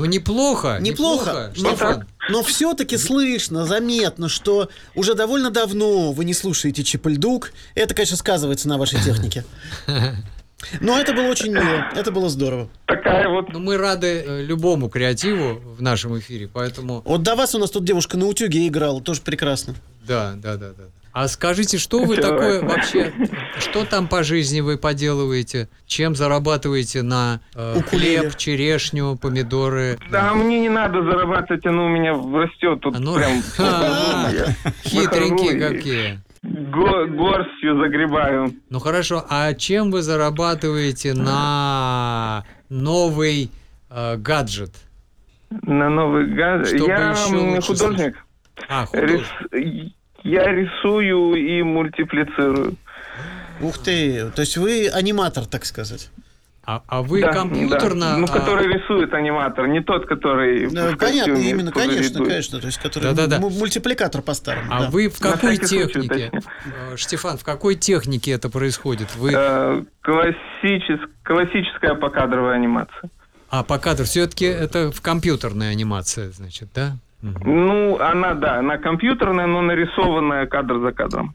Ну, неплохо. Штефан. Но все-таки слышно, заметно, что уже довольно давно вы не слушаете Чип-Ль-Дук. Это, конечно, сказывается на вашей технике. Но это было очень мило, это было здорово. Такая вот... Ну, мы рады любому креативу в нашем эфире, поэтому... Вот до вас у нас тут девушка на утюге играла, тоже прекрасно. Да. А скажите, что вы такое вообще, что там по жизни вы поделываете? Чем зарабатываете на хлеб, черешню, помидоры? Да, мне не надо зарабатывать, оно у меня растет тут прям... Хитренькие какие. Горстью загребаю. Ну хорошо, а чем вы зарабатываете на новый гаджет? На новый гаджет? Я художник. Художник. Я рисую и мультиплицирую. Ух ты, то есть вы аниматор, так сказать. А вы компьютерно... Да. Ну, который рисует аниматор, не тот, который... Понятно, именно, конечно, то есть который мультипликатор по-старому. А вы в какой технике? Штефан, в какой технике это происходит? Вы... Классическая покадровая анимация. Покадр, все-таки это в компьютерная анимация, значит, да? Ну, она компьютерная, но нарисованная кадр за кадром.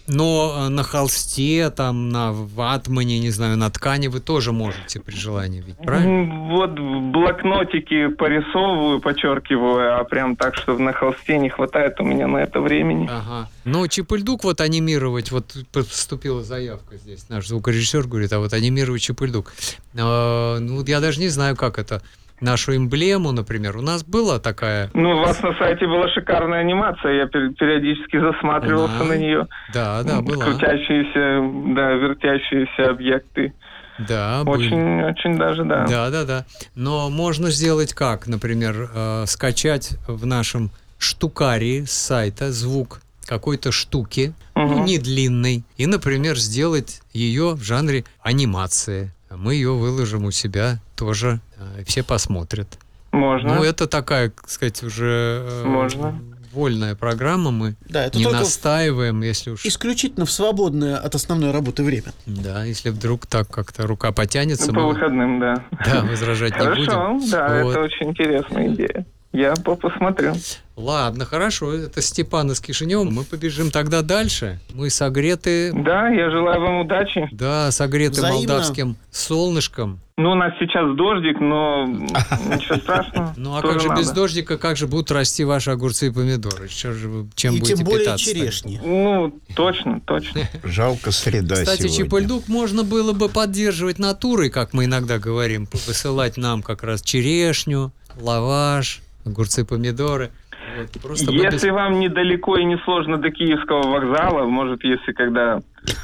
Но на холсте, там, на ватмане, не знаю, на ткани вы тоже можете при желании, ведь правильно? Вот в блокнотике порисовываю, подчеркиваю, а прям так, что на холсте не хватает у меня на это времени. Ага. Ну, Чип-Ль-Дук вот анимировать, вот поступила заявка здесь, наш звукорежиссер говорит, а вот анимировать Чип-Ль-Дук. Ну, я даже не знаю, как это... Нашу эмблему, например, у нас была такая... Ну, у вас на сайте была шикарная анимация, я периодически засматривался на нее. Да, была. Крутящиеся, вертящиеся объекты. Да, очень даже, да. Да. Но можно сделать как? Например, скачать в нашем штукарии с сайта звук какой-то штуки, не длинной, и, например, сделать ее в жанре анимации. Мы ее выложим у себя тоже, все посмотрят. Можно. Ну, это такая, так сказать, уже вольная программа, мы не настаиваем, если уж... Исключительно в свободное от основной работы время. Да, если вдруг так как-то рука потянется... По выходным, да. Да, возражать не будем. Хорошо, да, это очень интересная идея. Я посмотрю. Ладно, хорошо. Это Степан из Кишинева. Мы побежим тогда дальше. Мы согреты... Да, я желаю вам удачи. Да, согреты молдавским солнышком. Ну, у нас сейчас дождик, но ничего страшного. Ну, а как же без дождика, как же будут расти ваши огурцы и помидоры? Чем и будете тем более питаться? черешни. Ну, точно. Жалко среда сегодня. Кстати, Чип-Ль-Дук можно было бы поддерживать натурой, как мы иногда говорим, высылать нам как раз черешню, лаваш, огурцы, помидоры. Вот, если вам недалеко и не сложно до Киевского вокзала, может, если когда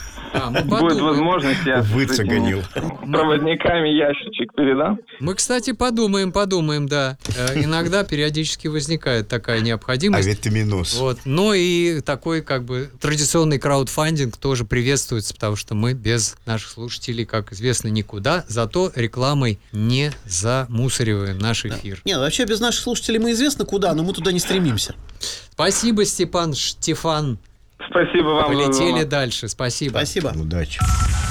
будет возможность, я выцеганил. Проводниками ящичек передам. Мы, кстати, подумаем, да. Иногда периодически возникает такая необходимость. Авитаминоз. Вот. Но и такой как бы традиционный краудфандинг тоже приветствуется, потому что мы без наших слушателей, как известно, никуда, зато рекламой не замусориваем наш эфир. Нет, вообще без наших слушателей мы известно куда, но мы туда не стремимся. Спасибо, Штефан. Спасибо вам. Полетели дальше. Спасибо. Спасибо. Удачи.